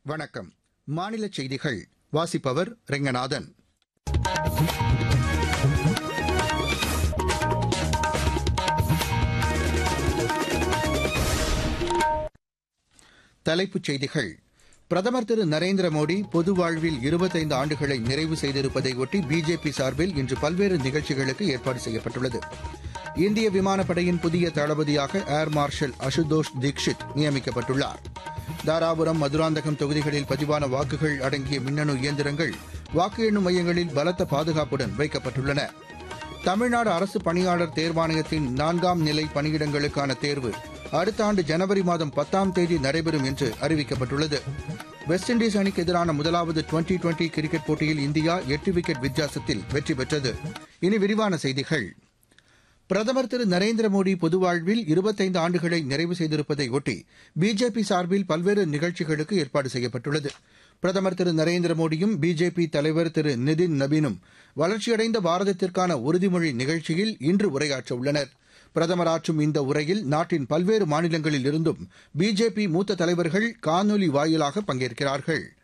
வணக்கம். மாநில செய்திகள் வாசிப்பவர் ரெங்கநாதன். தலைப்புச் செய்திகள். பிரதமர் திரு நரேந்திர மோடி பொது வாழ்வில் 25 ஆண்டுகளை நிறைவு செய்திருப்பதை ஒட்டி பிஜேபி சார்பில் இன்று பல்வேறு நிகழ்ச்சிகளுக்கு ஏற்பாடு செய்யப்பட்டுள்ளது. இந்திய விமானப்படையின் புதிய தளபதியாக ஏர் மார்ஷல் அசுதோஷ் தீக்ஷித் நியமிக்கப்பட்டுள்ளார். தாராபுரம், மதுராந்தகம் தொகுதிகளில் பதிவான வாக்குகள் அடங்கிய மின்னணு இயந்திரங்கள் வாக்கு எண்ணும் மையங்களில் பலத்த பாதுகாப்புடன் வைக்கப்பட்டுள்ளன. தமிழ்நாடு அரசு பணியாளர் தேர்வாணையத்தின் 4ஆம் நிலை பணியிடங்களுக்கான தேர்வு அடுத்த ஆண்டு ஜனவரி மாதம் 10ஆம் தேதி நடைபெறும் என்று அறிவிக்கப்பட்டுள்ளது. வெஸ்ட் இண்டீஸ் அணிக்கு எதிரான முதலாவது டுவெண்டி கிரிக்கெட் போட்டியில் இந்தியா 8 விக்கெட் வித்தியாசத்தில் வெற்றி பெற்றது. இனி விரிவான செய்திகள். பிரதமர் திரு நரேந்திர மோடி பொதுவாழ்வில் 25 ஆண்டுகளை நிறைவு செய்திருப்பதை ஒட்டி பிஜேபி சார்பில் பல்வேறு நிகழ்ச்சிகளுக்கு ஏற்பாடு செய்யப்பட்டுள்ளது. பிரதமர் திரு நரேந்திர மோடியும் பிஜேபி தலைவர் திரு நிதின் நபீனும் வளர்ச்சியடைந்த பாரதத்திற்கான உறுதிமொழி நிகழ்ச்சியில் இன்று உரையாற்றவுள்ளனர். பிரதமர் ஆற்றும் இந்த உரையில் நாட்டின் பல்வேறு மாநிலங்களில் இருந்தும் பிஜேபி மூத்த தலைவர்கள் காணொலி வாயிலாக பங்கேற்கிறார்கள்.